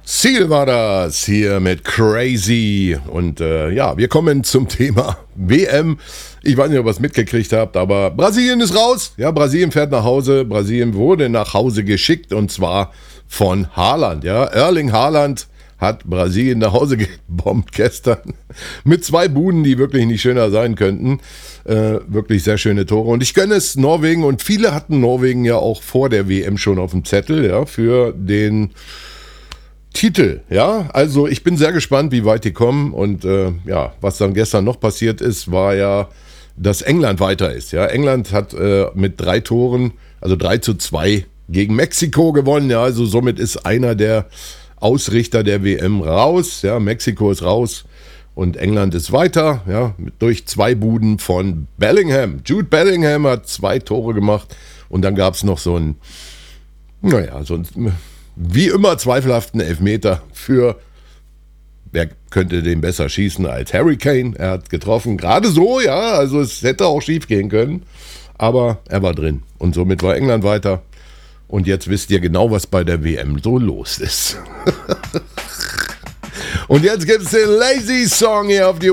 Seal war das hier mit Crazy. Und wir kommen zum Thema WM. Ich weiß nicht, ob ihr es mitgekriegt habt, aber Brasilien ist raus. Ja, Brasilien fährt nach Hause. Brasilien wurde nach Hause geschickt und zwar von Haaland. Ja, Erling Haaland hat Brasilien nach Hause gebombt gestern mit 2 Buden, die wirklich nicht schöner sein könnten. Wirklich sehr schöne Tore. Und ich gönne es Norwegen, und viele hatten Norwegen ja auch vor der WM schon auf dem Zettel, ja, für den Titel. Ja, also ich bin sehr gespannt, wie weit die kommen. Und was dann gestern noch passiert ist, war ja, dass England weiter ist. Ja, England hat mit 3 Toren, also 3-2 gegen Mexiko gewonnen. Ja, also somit ist einer der Ausrichter der WM raus. Ja, Mexiko ist raus und England ist weiter. Ja, durch 2 Buden von Bellingham. Jude Bellingham hat 2 Tore gemacht und dann gab es noch so ein wie immer zweifelhaften Elfmeter für, wer könnte den besser schießen als Harry Kane. Er hat getroffen, gerade so, ja, also es hätte auch schief gehen können, aber er war drin und somit war England weiter. Und jetzt wisst ihr genau, was bei der WM so los ist. Und jetzt gibt es den Lazy Song hier auf die